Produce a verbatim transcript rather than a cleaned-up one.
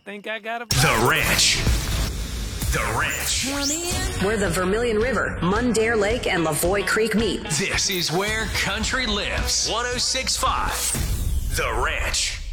think I got a The Ranch. The Ranch. Where the Vermilion River, Mundare Lake, and Lavoy Creek meet. This is where country lives. one oh six point five The Ranch.